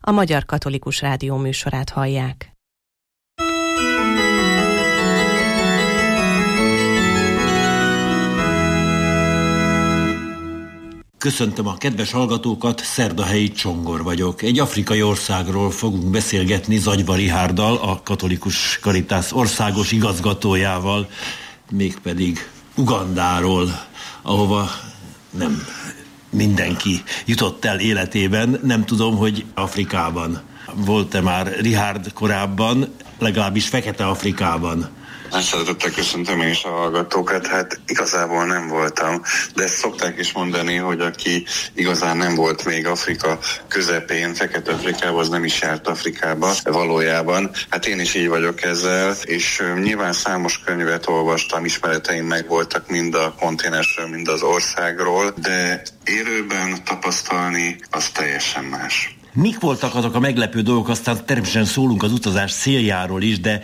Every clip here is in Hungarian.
a Magyar Katolikus Rádió műsorát hallják. Köszöntöm a kedves hallgatókat, Szerdahelyi Csongor vagyok. Egy afrikai országról fogunk beszélgetni Zagyva Richárddal, a Katolikus Caritas országos igazgatójával, mégpedig Ugandáról, ahova nem mindenki jutott el életében. Nem tudom, hogy Afrikában volt-e már Richárd korábban, legalábbis Fekete-Afrikában. Nagy szeretettel köszöntöm én is a hallgatókat. Hát igazából nem voltam, de ezt szokták is mondani, hogy aki igazán nem volt még Afrika közepén, Fekete-Afrikában, az nem is járt Afrikába valójában. Hát én is így vagyok ezzel, és nyilván számos könyvet olvastam, ismereteim megvoltak mind a kontinensről, mind az országról, de élőben tapasztalni az teljesen más. Mik voltak azok a meglepő dolgok, aztán természetesen szólunk az utazás céljáról is, de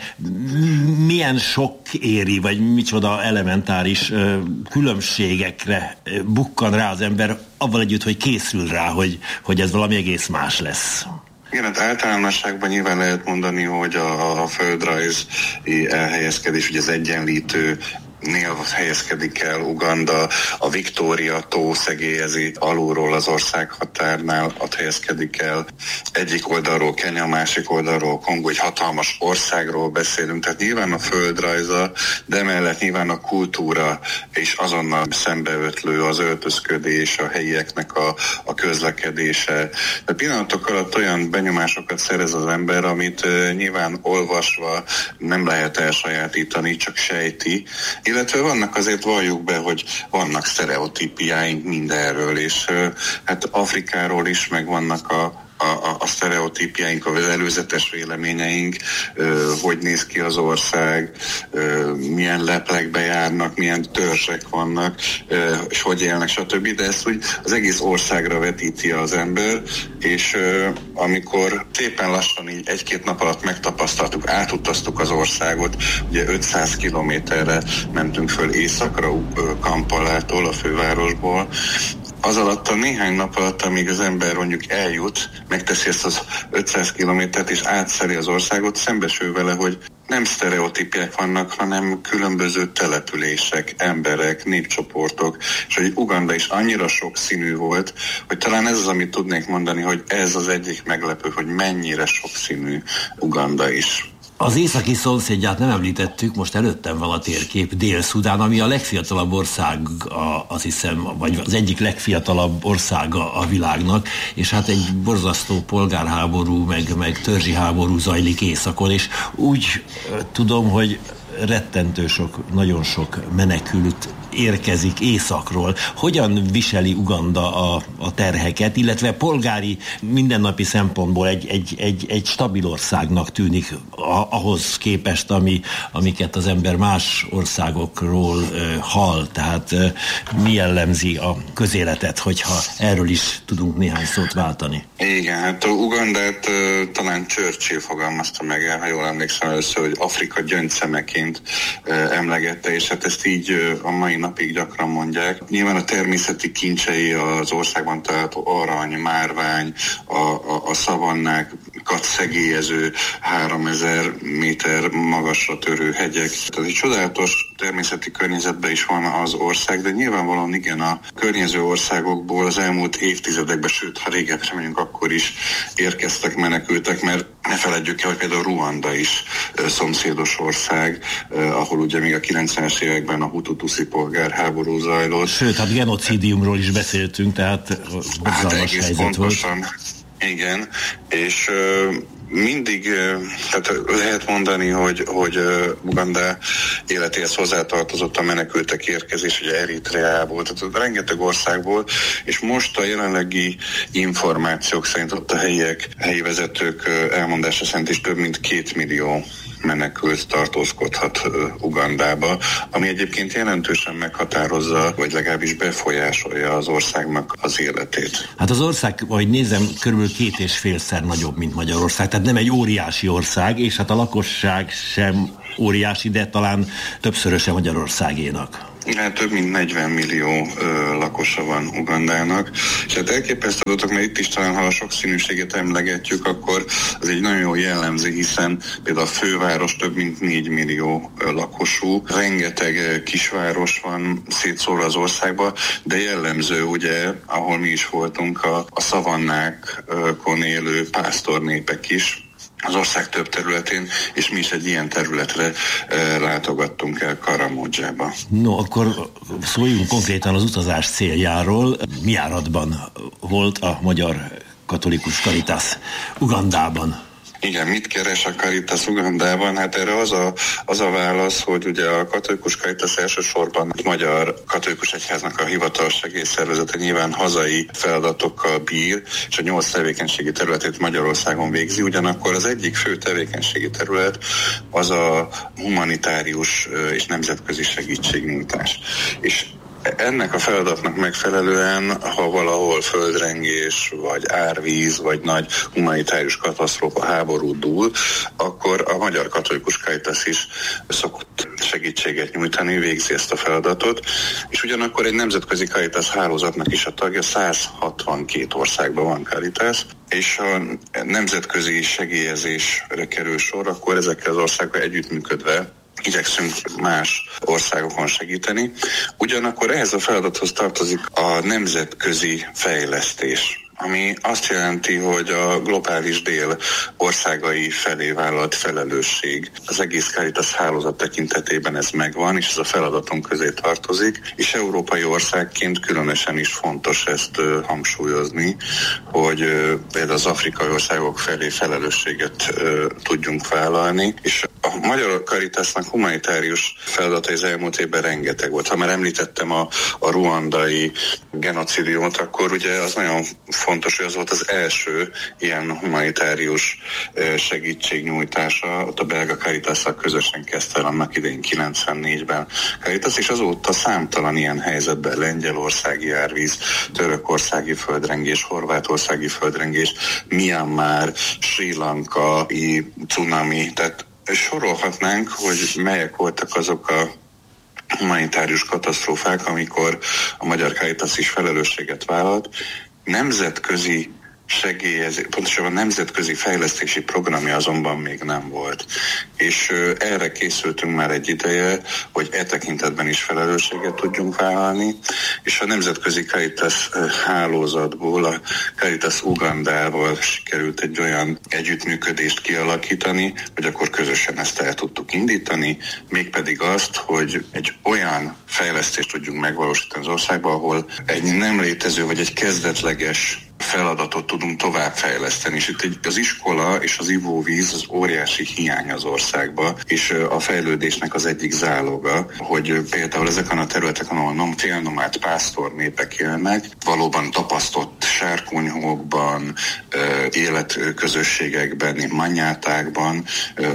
milyen sok éri, vagy micsoda elementáris különbségekre bukkan rá az ember, avval együtt, hogy készül rá, hogy ez valami egész más lesz? Igen, hát általánosságban nyilván lehet mondani, hogy a földrajzi elhelyezkedés, ugye az egyenlítő nél helyezkedik el Uganda, a Victoria-tó szegélyezi alulról az országhatárnál, ott helyezkedik el. Egyik oldalról Kenya, másik oldalról Kongó, egy hatalmas országról beszélünk, tehát nyilván a földrajza, de emellett nyilván a kultúra és azonnal szembeötlő az öltözködés, a helyieknek a közlekedése. De pillanatok alatt olyan benyomásokat szerez az ember, amit nyilván olvasva nem lehet elsajátítani, csak sejti. Illetve vannak, azért valljuk be, hogy vannak sztereotípiáink mindenről, és hát Afrikáról is meg vannak a sztereotípiáink, az előzetes véleményeink, hogy néz ki az ország, milyen leplekbe járnak, milyen törzsek vannak, és hogy élnek, stb. De ezt úgy az egész országra vetíti az ember, és amikor szépen lassan így egy-két nap alatt megtapasztaltuk, átutaztuk az országot, ugye 500 kilométerre mentünk föl északra, Kampalától, a fővárosból, az alatt a néhány nap alatt, amíg az ember mondjuk eljut, megteszi ezt az 500 kilométert és átszeli az országot, szembesül vele, hogy nem sztereotípiák vannak, hanem különböző települések, emberek, népcsoportok, és hogy Uganda is annyira sokszínű volt, hogy talán ez az, amit tudnék mondani, hogy ez az egyik meglepő, hogy mennyire sokszínű Uganda is. Az északi szomszédját nem említettük, most előttem van a térkép, Dél-Szudán, ami a legfiatalabb ország, azt hiszem, vagy az egyik legfiatalabb országa a világnak, és hát egy borzasztó polgárháború, meg törzsi háború zajlik északon, és úgy tudom, hogy rettentő sok, nagyon sok menekült érkezik északról. Hogyan viseli Uganda a terheket, illetve polgári, mindennapi szempontból egy stabil országnak tűnik ahhoz képest, amiket az ember más országokról hall. Tehát mi jellemzi a közéletet, hogyha erről is tudunk néhány szót váltani? Igen, hát Ugandát talán Churchill fogalmazta meg el, ha jól emlékszem először, hogy Afrika gyöngyszemeként emlegette, és hát ezt így a mai napig gyakran mondják. Nyilván a természeti kincsei az országban található arany, márvány, a szavannákat szegélyező 3000 méter magasra törő hegyek. Tehát egy csodálatos természeti környezetben is van az ország, de nyilvánvalóan igen, a környező országokból az elmúlt évtizedekben, sőt, ha régebbre megyünk, akkor is érkeztek menekültek, mert ne feledjük el, hogy például Ruanda is szomszédos ország, ahol ugye még a 90-es években a Hutu-Tutsi polgárháború zajlott. Sőt, hát genocidiumról is beszéltünk, tehát borzalmas helyzet pontosan volt. Igen, és mindig, tehát lehet mondani, hogy Uganda életéhez hozzátartozott a menekültek érkezés, ugye Eritreából, tehát rengeteg országból, és most a jelenlegi információk szerint ott a helyi vezetők elmondása szerint is több mint 2 millió menekült tartózkodhat Ugandába, ami egyébként jelentősen meghatározza, vagy legalábbis befolyásolja az országnak az életét. Hát az ország, ahogy nézem, körülbelül 2,5-szer nagyobb, mint Magyarország, tehát nem egy óriási ország, és hát a lakosság sem óriási, de talán többszöröse Magyarországénak. Igen, több mint 40 millió lakosa van Ugandának, és hát elképesztő adatok, mert itt is talán, ha a sokszínűséget emlegetjük, akkor az egy nagyon jó jellemző, hiszen például a főváros több mint 4 millió lakosú, rengeteg kisváros van szétszórva az országba, de jellemző ugye, ahol mi is voltunk, a szavannákon élő pásztornépek is, az ország több területén, és mi is egy ilyen területre látogattunk el Karamodzsába. No, akkor szóljunk konkrétan az utazás céljáról. Mi járatban volt a Magyar Katolikus Caritas Ugandában? Igen, mit keres a Caritas Ugandában? Hát erre az a válasz, hogy ugye a Katolikus Caritas elsősorban a Magyar Katolikus Egyháznak a hivatalos segélyszervezete, nyilván hazai feladatokkal bír, és a 8 tevékenységi területét Magyarországon végzi, ugyanakkor az egyik fő tevékenységi terület az a humanitárius és nemzetközi segítségnyújtás. És ennek a feladatnak megfelelően, ha valahol földrengés, vagy árvíz, vagy nagy humanitárius katasztrófa, háború dúl, akkor a Magyar Katolikus Caritas is szokott segítséget nyújtani, végzi ezt a feladatot, és ugyanakkor egy nemzetközi Caritas hálózatnak is a tagja, 162 országban van Caritas, és a nemzetközi segélyezésre kerül sor, akkor ezekkel az országokkal együttműködve igyekszünk más országokon segíteni. Ugyanakkor ehhez a feladathoz tartozik a nemzetközi fejlesztés, ami azt jelenti, hogy a globális dél országai felé vállalt felelősség. Az egész Caritas hálózat tekintetében ez megvan, és ez a feladatunk közé tartozik, és európai országként különösen is fontos ezt hangsúlyozni, hogy például az afrikai országok felé felelősséget tudjunk vállalni, és a Magyar Caritasnak humanitárius feladatai az elmúlt évben rengeteg volt. Ha már említettem a ruandai genocidiumot, akkor ugye az nagyon fontos, hogy az volt az első ilyen humanitárius segítségnyújtása, ott a belga Caritasszal közösen kezdte el annak idején 94-ben Caritas, és azóta számtalan ilyen helyzetben lengyelországi árvíz, törökországi földrengés, horvátországi földrengés, Myanmar, Sri Lankai cunami, tehát sorolhatnánk, hogy melyek voltak azok a humanitárius katasztrófák, amikor a Magyar Caritas is felelősséget vállalt. Nemzetközi segélyezés, pontosabban nemzetközi fejlesztési programja azonban még nem volt. És erre készültünk már egy ideje, hogy e tekintetben is felelősséget tudjunk vállalni, és a nemzetközi Caritas hálózatból, a Caritas Ugandával sikerült egy olyan együttműködést kialakítani, hogy akkor közösen ezt el tudtuk indítani, mégpedig azt, hogy egy olyan fejlesztést tudjunk megvalósítani az országban, ahol egy nem létező vagy egy kezdetleges feladatot tudunk továbbfejleszteni, és itt az iskola és az ivóvíz az óriási hiány az országba, és a fejlődésnek az egyik záloga, hogy például ezeken a területeken, ahol félnomád pásztornépek élnek, valóban tapasztott sárkonyhókban, életközösségekben, manyátákban,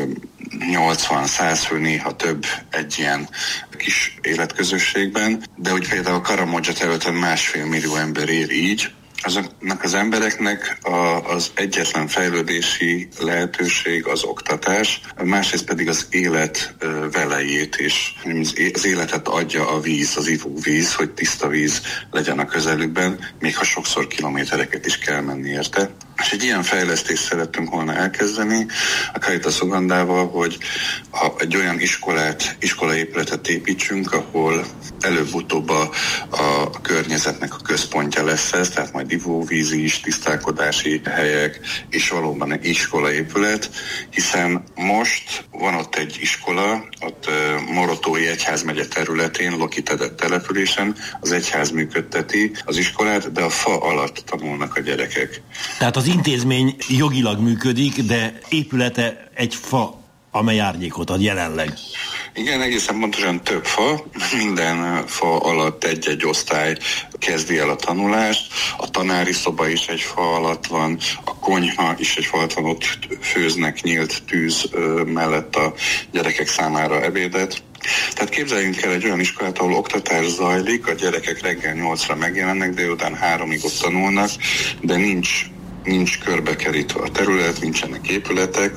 80-100 fő, néha több egy ilyen kis életközösségben, de úgy például Karamodzsa területen 1,5 millió ember él így, azoknak az embereknek az egyetlen fejlődési lehetőség az oktatás, másrészt pedig az élet velejét, és az életet adja a víz, az ivóvíz, hogy tiszta víz legyen a közelükben, még ha sokszor kilométereket is kell menni érte. És egy ilyen fejlesztést szerettünk volna elkezdeni a Caritas Ugandával, hogy egy olyan iskolaépületet építsünk, ahol előbb-utóbb a környezetnek a központja lesz ez, tehát majd ivóvízi is, tisztálkodási helyek, és valóban egy iskolaépület, hiszen most van ott egy iskola, ott Morotói egyházmegye területén, Lokitedett településen, az egyház működteti az iskolát, de a fa alatt tanulnak a gyerekek. Tehát az intézmény jogilag működik, de épülete egy fa, amely árnyékot ad jelenleg. Igen, egészen pontosan több fa, minden fa alatt egy-egy osztály kezdi el a tanulást, a tanári szoba is egy fa alatt van, a konyha is egy fa alatt van, ott főznek nyílt tűz mellett a gyerekek számára ebédet. Tehát képzeljünk el egy olyan iskolát, ahol oktatás zajlik, a gyerekek reggel 8-ra megjelennek, délután 3-ig ott tanulnak, de nincs körbekerítve a terület, nincsenek épületek,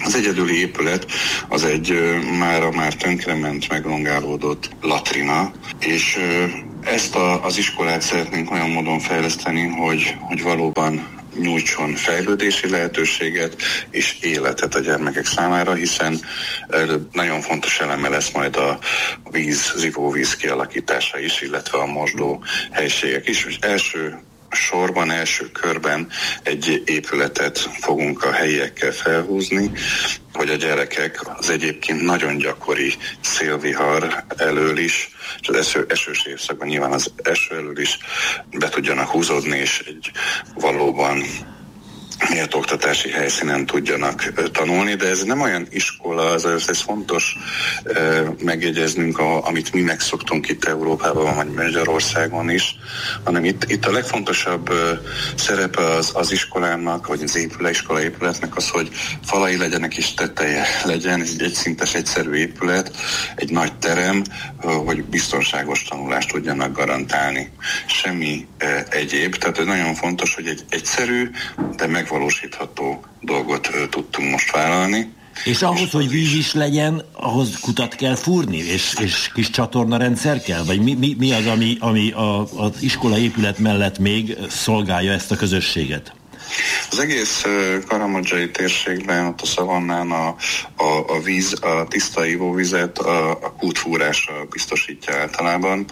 Az egyedüli épület az egy már tönkrement, megrongálódott latrina, és ezt az iskolát szeretnénk olyan módon fejleszteni, hogy valóban nyújtson fejlődési lehetőséget és életet a gyermekek számára, hiszen nagyon fontos eleme lesz majd a zivóvíz kialakítása is, illetve a mosdó helységek is. Első körben egy épületet fogunk a helyiekkel felhúzni, hogy a gyerekek az egyébként nagyon gyakori szélvihar elől is, és az esős évszakban nyilván az eső elől is be tudjanak húzódni, és egy valóban méltó oktatási helyszínen tudjanak tanulni, de ez nem olyan iskola, ez fontos megjegyeznünk, amit mi megszoktunk itt Európában, vagy Magyarországon is, hanem itt a legfontosabb szerepe az iskolának, vagy az iskola épületnek az, hogy falai legyenek és teteje legyen, ez egy egyszintes, egyszerű épület, egy nagy terem, hogy biztonságos tanulást tudjanak garantálni. Semmi egyéb, tehát ez nagyon fontos, hogy egy egyszerű, de megvalósítható dolgot tudtunk most vállalni. És ahhoz, hogy víz is legyen, ahhoz kutat kell fúrni, és kis csatornarendszer kell? Vagy mi az, ami az iskola épület mellett még szolgálja ezt a közösséget? Az egész karamadzsai térségben, ott a szavannán a víz, a tiszta ivóvizet a kútfúrása biztosítja általában.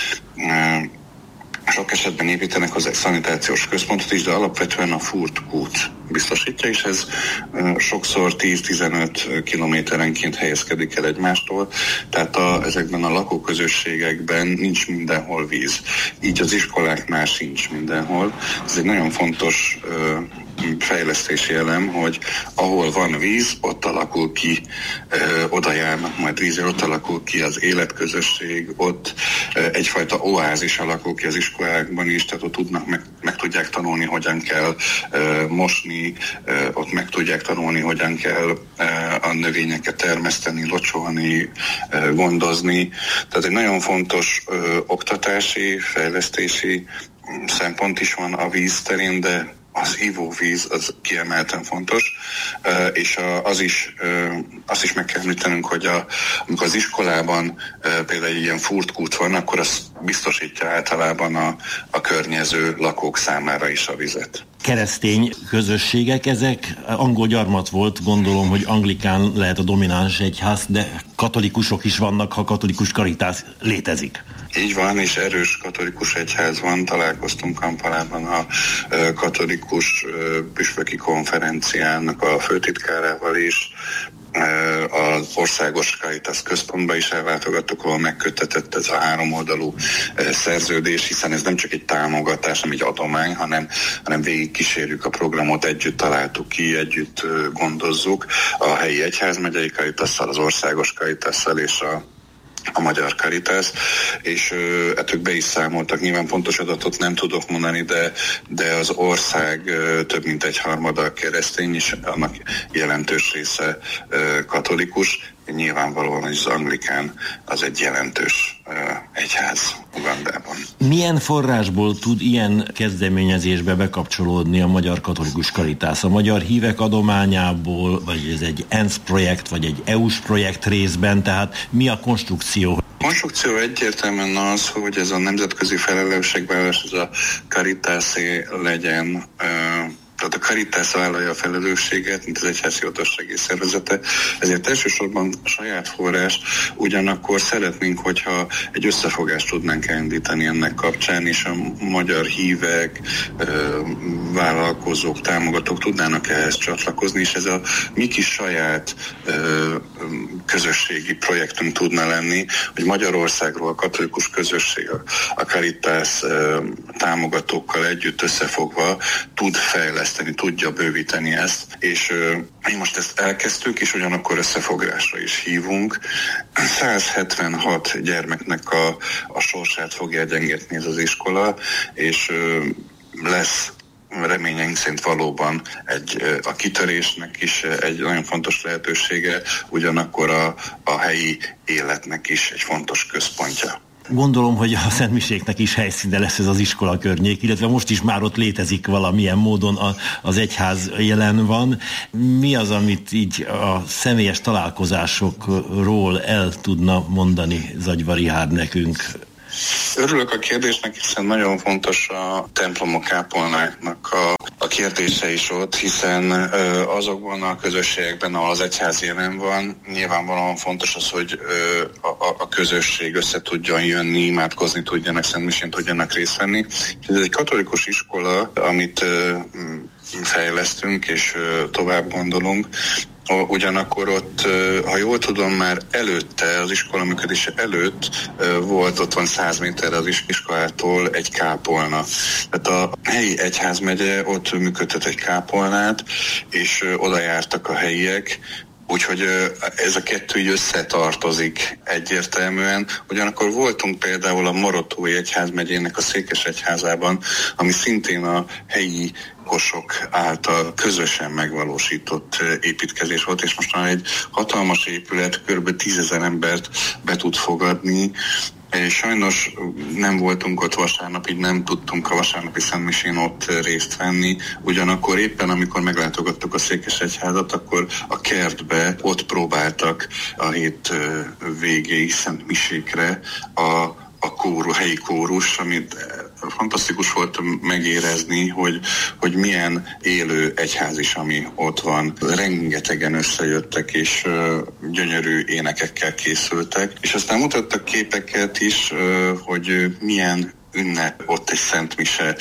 Sok esetben építenek hozzá egy szanitációs központot is, de alapvetően a fúrt kút biztosítja, és ez sokszor 10-15 kilométerenként helyezkedik el egymástól, tehát ezekben a lakóközösségekben nincs mindenhol víz. Így az iskoláknál sincs mindenhol. Ez egy nagyon fontos fejlesztési elem, hogy ahol van víz, ott alakul ki, oda járnak majd vízre, ott alakul ki az életközösség, ott egyfajta oázis alakul ki az iskolákban is, tehát ott meg tudják tanulni, hogyan kell mosni, ott meg tudják tanulni, hogyan kell a növényeket termeszteni, locsolni, gondozni. Tehát egy nagyon fontos oktatási, fejlesztési szempont is van a víz terén, de az ivóvíz az kiemelten fontos, és azt is meg kell említenünk, hogy amikor az iskolában például egy ilyen furtkút van, akkor az biztosítja általában a környező lakók számára is a vizet. Keresztény közösségek, ezek angol gyarmat volt, gondolom, hogy anglikán lehet a domináns egyház, de katolikusok is vannak, ha katolikus karitász létezik. Így van, és erős katolikus egyház van. Találkoztunk Kampalában a katolikus püspöki konferenciának a főtitkárával is. Az országos Caritas központba is ellátogattuk, ahol megköttetett ez a 3 oldalú szerződés, hiszen ez nem csak egy támogatás, nem egy adomány, hanem végig kísérjük a programot, együtt találtuk ki, együtt gondozzuk a helyi egyházmegyei Caritasszal, az országos Caritasszal és a Magyar Caritas, és ők be is számoltak, nyilván pontos adatot nem tudok mondani, de az ország több mint 1/3 keresztény, és annak jelentős része katolikus. Nyilvánvalóan az anglikán az egy jelentős egyház Ugandában. Milyen forrásból tud ilyen kezdeményezésbe bekapcsolódni a Magyar Katolikus Caritas? A magyar hívek adományából, vagy ez egy ENSZ projekt, vagy egy EU-s projekt részben, tehát mi a konstrukció? A konstrukció egyértelműen az, hogy ez a nemzetközi felelősségvállalás, ez a Caritasé legyen, tehát a Caritas vállalja a felelősséget, mint az egyházi hivatossági szervezete, ezért elsősorban saját forrás, ugyanakkor szeretnénk, hogyha egy összefogást tudnánk elindítani ennek kapcsán, és a magyar hívek, vállalkozók, támogatók tudnának ehhez csatlakozni, és ez a mi kis saját közösségi projektünk tudna lenni, hogy Magyarországról a katolikus közösség, a Caritas támogatókkal együtt összefogva tud fejleszteni, tudja bővíteni ezt, és mi most ezt elkezdtük, és ugyanakkor összefogásra is hívunk. 176 gyermeknek a sorsát fogja egyengetni ez az iskola, és lesz reményeink szerint valóban a kitörésnek is egy nagyon fontos lehetősége, ugyanakkor a helyi életnek is egy fontos központja. Gondolom, hogy a szentmiséknek is helyszíne lesz ez az iskola környék, illetve most is már ott létezik valamilyen módon az egyház jelen van. Mi az, amit így a személyes találkozásokról el tudna mondani Zagyva Richárd nekünk? Örülök a kérdésnek, hiszen nagyon fontos a templomok kápolnáknak a kérdése is ott, hiszen azokban a közösségekben, ahol az egyház jelen van, nyilvánvalóan fontos az, hogy a közösség össze tudjon jönni, imádkozni tudjanak, szentmisén tudjanak részt venni. Ez egy katolikus iskola, amit fejlesztünk és tovább gondolunk. Ugyanakkor ott, ha jól tudom, már előtte, az iskola működése előtt volt, van 100 méterre az iskolától egy kápolna. Tehát a helyi egyházmegye ott működtet egy kápolnát, és oda jártak a helyiek, úgyhogy ez a kettő így összetartozik egyértelműen. Ugyanakkor voltunk például a Morotói Egyházmegyének a Székesegyházában, ami szintén a helyi kosok által közösen megvalósított építkezés volt, és most már egy hatalmas épület, kb. 10 000 embert be tud fogadni. Sajnos nem voltunk ott vasárnap, így nem tudtunk a vasárnapi szentmisén ott részt venni. Ugyanakkor éppen, amikor meglátogattuk a Székesegyházat, akkor a kertbe ott próbáltak a hét végéig szentmisékre a helyi kórus, amit fantasztikus volt megérezni, hogy milyen élő egyház is, ami ott van. Rengetegen összejöttek, és gyönyörű énekekkel készültek. És aztán mutattak képeket is, hogy milyen ünnep, ott egy szentmise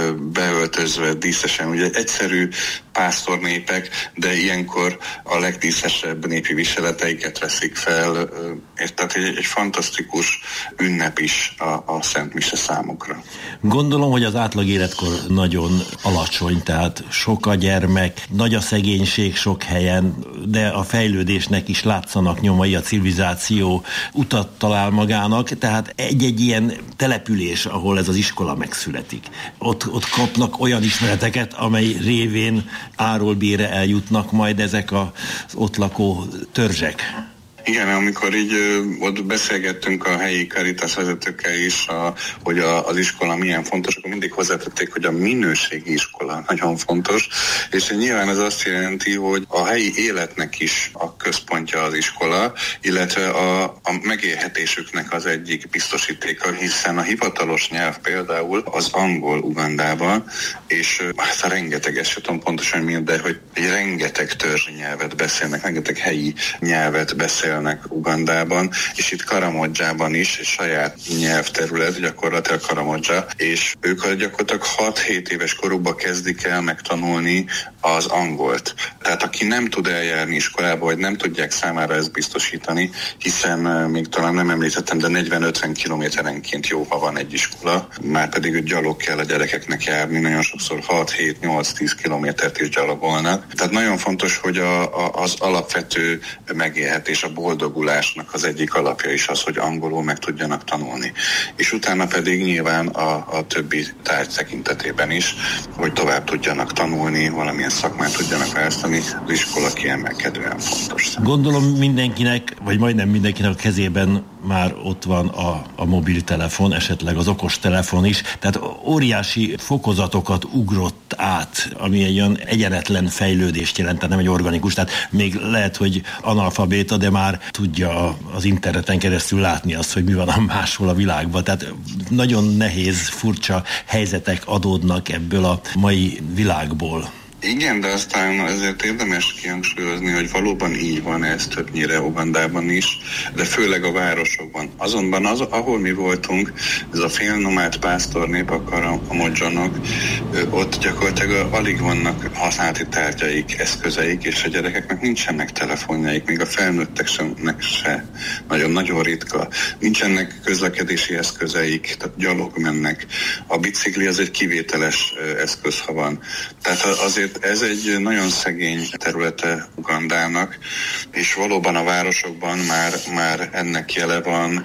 beöltözve díszesen. Ugye egyszerű pásztornépek, de ilyenkor a legdíszesebb népi viseleteiket veszik fel. Tehát egy fantasztikus ünnep is a szentmise számukra. Gondolom, hogy az átlag életkor nagyon alacsony, tehát sok a gyermek, nagy a szegénység sok helyen, de a fejlődésnek is látszanak nyomai, a civilizáció utat talál magának, tehát egy-egy ilyen település, ahol ez az iskola megszületik. Ott kapnak olyan ismereteket, amely révén áról bére eljutnak majd ezek az ott lakó törzsek. Igen, amikor így ott beszélgettünk a helyi Caritas vezetőkkel is, hogy az iskola milyen fontos, akkor mindig hozzátették, hogy a minőségi iskola nagyon fontos, és nyilván ez azt jelenti, hogy a helyi életnek is a központja az iskola, illetve a megélhetésüknek az egyik biztosítéka, hiszen a hivatalos nyelv például az angol Ugandában, és hát rengeteg, ezt sem tudom pontosan miért, de hogy egy rengeteg törzsi nyelvet beszélnek, rengeteg helyi nyelvet beszélnek Ugandában, és itt Karamodzsában is egy saját nyelvterület, gyakorlatilag Karamodzsa, és ők gyakorlatilag 6-7 éves korukban kezdik el megtanulni az angolt. Tehát aki nem tud eljárni iskolába, vagy nem tudják számára ezt biztosítani, hiszen még talán nem említettem, de 40-50 kilométerenként jó, ha van egy iskola, már pedig gyalog kell a gyerekeknek járni, nagyon sokszor 6-7-8-10 kilométert is gyalogolnak. Tehát nagyon fontos, hogy az alapvető megélhetés, a boldogulásnak az egyik alapja is az, hogy angolul meg tudjanak tanulni. És utána pedig nyilván a többi tárgy tekintetében is, hogy tovább tudjanak tanulni, valamilyen szakmát tudjanak választani, az iskola kiemelkedően fontos. Gondolom mindenkinek, vagy majdnem mindenkinek a kezében már ott van a mobiltelefon, esetleg az okostelefon is, tehát óriási fokozatokat ugrott át, ami egy olyan egyenetlen fejlődést jelent, tehát nem egy organikus, tehát még lehet, hogy analfabéta, de már tudja az interneten keresztül látni azt, hogy mi van máshol a világban, tehát nagyon nehéz, furcsa helyzetek adódnak ebből a mai világból. Igen, de aztán ezért érdemes kihangsúlyozni, hogy valóban így van ez többnyire Ugandában is, de főleg a városokban. Azonban ahol mi voltunk, ez a félnomád pásztornép, a Karamodzsának, ott gyakorlatilag alig vannak használati tárgyaik, eszközeik, és a gyerekeknek nincsenek telefonjaik, még a felnőtteknek se. Nagyon-nagyon ritka. Nincsenek közlekedési eszközeik, tehát gyalog mennek. A bicikli az egy kivételes eszköz, ha van. Tehát azért ez egy nagyon szegény területe Ugandának, és valóban a városokban már ennek jele van,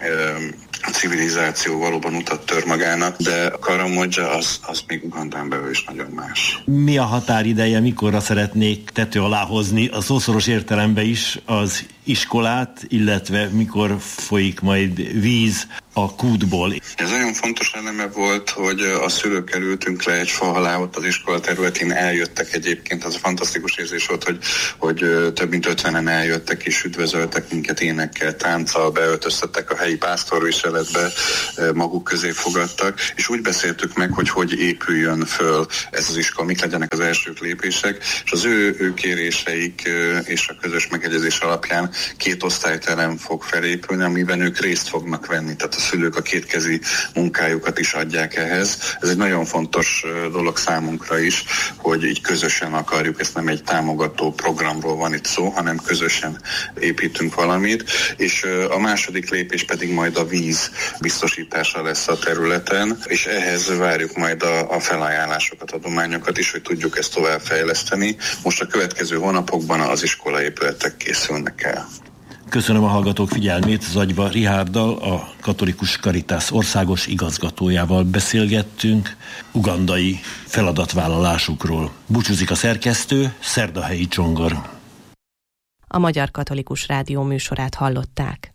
a civilizáció valóban utat tör magának, de Karamodzsa az még Ugandán belül is nagyon más. Mi a határideje, mikorra szeretnék tető alá hozni a szószoros értelemben is az iskolát, illetve mikor folyik majd víz a kútból? Ez nagyon fontos eleme volt, hogy a szülőkkel ültünk le egy fa alá, ott az iskola területén eljöttek egyébként, az a fantasztikus érzés volt, hogy több mint 50-en eljöttek és üdvözöltek minket énekkel, tánccal, beöltöztettek a helyi pásztorviseletbe, maguk közé fogadtak, és úgy beszéltük meg, hogy épüljön föl ez az iskola, mik legyenek az első lépések, és az ő kéréseik és a közös megegyezés alapján 2 osztályterem fog felépülni, amiben ők részt fognak venni, tehát a szülők a kétkezi munkájukat is adják ehhez. Ez egy nagyon fontos dolog számunkra is, hogy így közösen akarjuk, ezt nem egy támogató programról van itt szó, hanem közösen építünk valamit, és a második lépés pedig majd a víz biztosítása lesz a területen, és ehhez várjuk majd a felajánlásokat, adományokat is, hogy tudjuk ezt továbbfejleszteni. Most a következő hónapokban az iskolaépületek készülnek el. Köszönöm a hallgatók figyelmét, Zagyva Richárddal, a Katolikus Caritas országos igazgatójával beszélgettünk ugandai feladatvállalásukról. Búcsúzik a szerkesztő, Szerdahelyi Csongor. A Magyar Katolikus Rádió műsorát hallották.